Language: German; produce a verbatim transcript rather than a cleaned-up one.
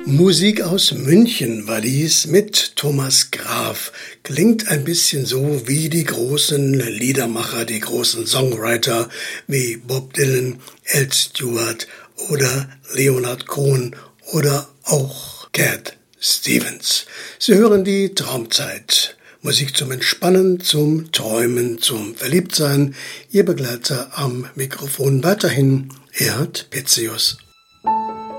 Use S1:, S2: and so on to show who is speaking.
S1: Musik aus München war dies mit Thomas Graf. Klingt ein bisschen so wie die großen Liedermacher, die großen Songwriter wie Bob Dylan, Ed Stewart oder Leonard Cohen oder auch Cat Stevens. Sie hören die Traumzeit. Musik zum Entspannen, zum Träumen, zum Verliebtsein. Ihr Begleiter am Mikrofon weiterhin Erhard Petzius.